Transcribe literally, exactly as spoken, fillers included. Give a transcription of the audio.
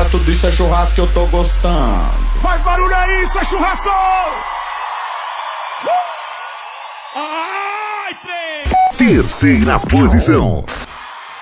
Tira tudo isso, é churrasco que eu tô gostando. Faz barulho aí, isso é churrasco! Terceira posição.